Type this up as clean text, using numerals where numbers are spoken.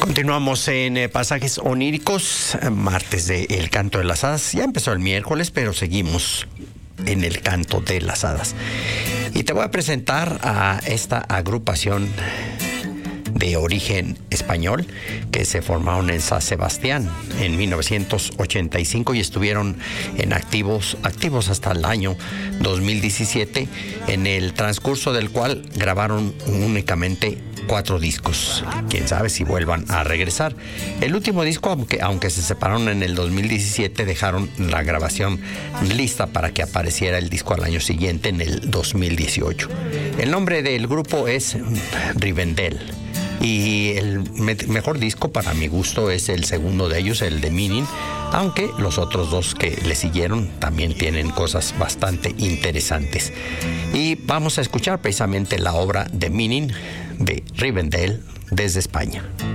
Continuamos en Pasajes Oníricos, martes de El Canto de las Hadas. Ya empezó el miércoles, pero seguimos en El Canto de las Hadas. Y te voy a presentar a esta agrupación de origen español que se formaron en San Sebastián en 1985 y estuvieron activos hasta el año 2017, en el transcurso del cual grabaron únicamente 4 discos. Quién sabe si vuelvan a regresar. El último disco, aunque se separaron en el 2017, dejaron la grabación lista para que apareciera el disco al año siguiente, en el 2018. El nombre del grupo es Rivendell. Y el mejor disco para mi gusto es el segundo de ellos, el de Meaning, aunque los otros 2 que le siguieron también tienen cosas bastante interesantes. Y vamos a escuchar precisamente la obra de Meaning de Rivendell desde España.